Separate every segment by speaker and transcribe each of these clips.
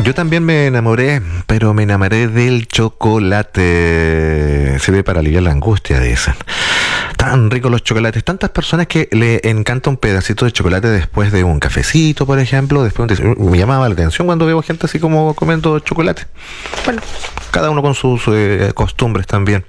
Speaker 1: Yo también me enamoré, pero me enamoré del chocolate. Sirve para aliviar la angustia, dicen. Tan ricos los chocolates. Tantas personas que le encanta un pedacito de chocolate después de un cafecito, por ejemplo. Después me llamaba la atención cuando veo gente así como comiendo chocolate. Bueno, cada uno con sus costumbres también.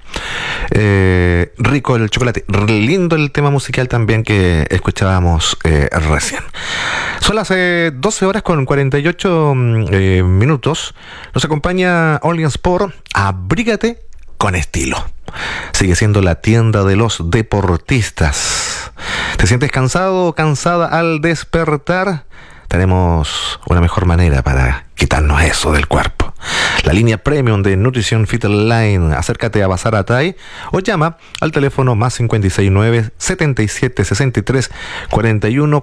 Speaker 1: Rico el chocolate. Lindo el tema musical también que escuchábamos recién. Son las 12 horas con 48 minutos. Nos acompaña Only Sport. Abrígate con estilo. Sigue siendo la tienda de los deportistas. ¿Te sientes cansado o cansada al despertar? Tenemos una mejor manera para quitarnos eso del cuerpo. La línea premium de Nutrition Fit Line. Acércate a Bazar Atay o llama al teléfono más 569 77 63 41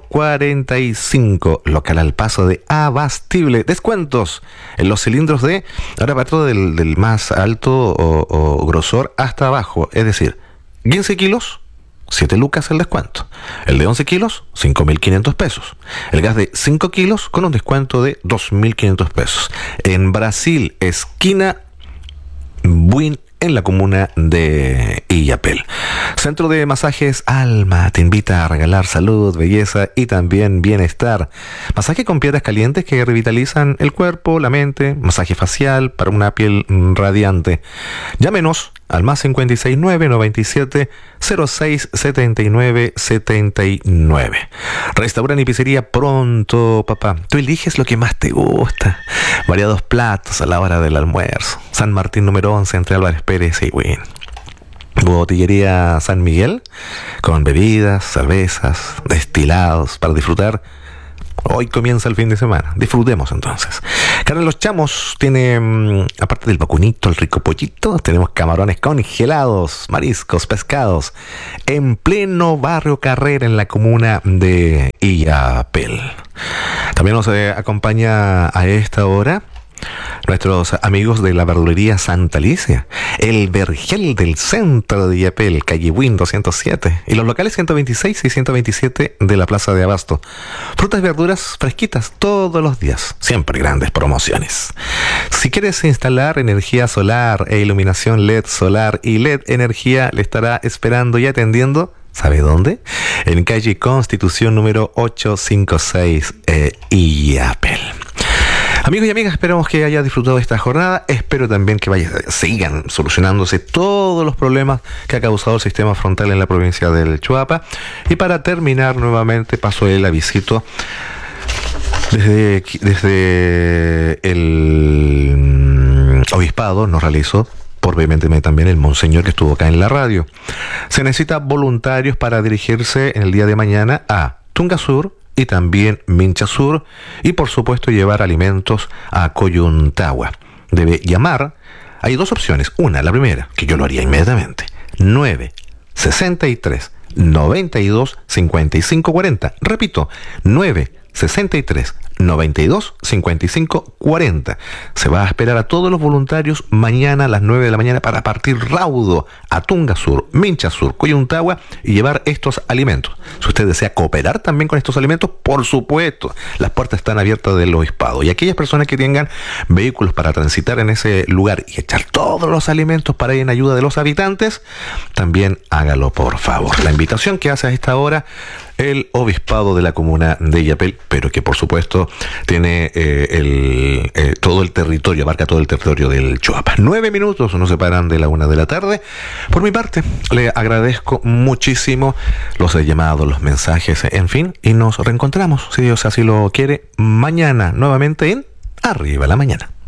Speaker 1: 45. Local al paso de Abastible. Descuentos en los cilindros de, ahora para todo del más alto o grosor hasta abajo. Es decir, 15 kilos. 7 lucas el descuento. El de 11 kilos, 5.500 pesos. El gas de 5 kilos con un descuento de 2.500 pesos. En Brasil, esquina Buin, en la comuna de Illapel. Centro de Masajes Alma te invita a regalar salud, belleza y también bienestar. Masaje con piedras calientes que revitalizan el cuerpo, la mente. Masaje facial para una piel radiante. Llámenos al más 569 97 06 79 79. Restaurante y pizzería Pronto, papá. Tú eliges lo que más te gusta. Variados platos a la hora del almuerzo. San Martín número 11 entre Álvarez Pérez y Win. Botillería San Miguel con bebidas, cervezas, destilados para disfrutar. Hoy comienza el fin de semana. Disfrutemos entonces. Carne Los Chamos tiene, aparte del vacunito, el rico pollito, tenemos camarones congelados, mariscos, pescados, en pleno barrio Carrera, en la comuna de Illapel. También nos acompaña a esta hora nuestros amigos de la verdulería Santa Alicia, el Vergel del centro de Illapel, calle Win 207, y los locales 126 y 127 de la Plaza de Abasto. Frutas y verduras fresquitas todos los días, siempre grandes promociones. Si quieres instalar energía solar e iluminación LED solar y LED energía, le estará esperando y atendiendo. ¿Sabe dónde? En calle Constitución número 856, Illapel. Amigos y amigas, esperamos que haya disfrutado esta jornada. Espero también que sigan solucionándose todos los problemas que ha causado el sistema frontal en la provincia del Choapa. Y para terminar nuevamente, paso el avisito desde el obispado. Nos realizó por obviamente también el monseñor que estuvo acá en la radio. Se necesita voluntarios para dirigirse en el día de mañana a Tungasur y también Minchasur, y por supuesto llevar alimentos a Coyuntagua. Debe llamar, hay dos opciones. Una, la primera, que yo lo haría inmediatamente, 9 63 92 55 40. Repito, 9 63 92 55 40. Se va a esperar a todos los voluntarios mañana a las 9 de la mañana para partir raudo a Tungasur, Minchasur, Coyuntagua y llevar estos alimentos. Si usted desea cooperar también con estos alimentos, por supuesto, las puertas están abiertas del obispado. Y aquellas personas que tengan vehículos para transitar en ese lugar y echar todos los alimentos para ir en ayuda de los habitantes, también hágalo por favor. La invitación que hace a esta hora el obispado de la comuna de Illapel, pero que por supuesto tiene todo el territorio, abarca todo el territorio del Choapa. 9 minutos nos separan de la 1 de la tarde. Por mi parte, le agradezco muchísimo los llamados, los mensajes, en fin, y nos reencontramos, si Dios así lo quiere, mañana nuevamente en Arriba la Mañana.